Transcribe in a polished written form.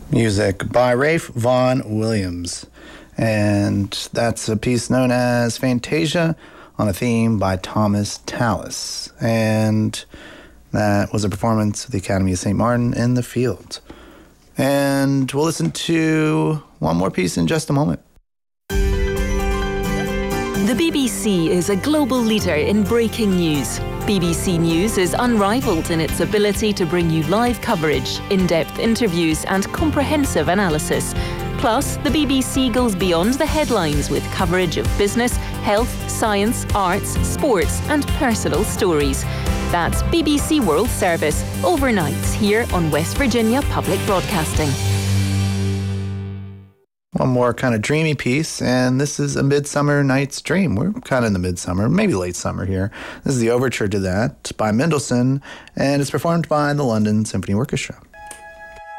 Music by Rafe Vaughan Williams. And that's a piece known as Fantasia on a Theme by Thomas Tallis. And that was a performance of the Academy of St. Martin in the Field. And we'll listen to one more piece in just a moment. The BBC is a global leader in breaking news. BBC News is unrivaled in its ability to bring you live coverage, in-depth interviews and comprehensive analysis. Plus, the BBC goes beyond the headlines with coverage of business, health, science, arts, sports and personal stories. That's BBC World Service, overnights here on West Virginia Public Broadcasting. One more kind of dreamy piece, and this is A Midsummer Night's Dream. We're kind of in the midsummer, maybe late summer here. This is the overture to that by Mendelssohn, and it's performed by the London Symphony Orchestra.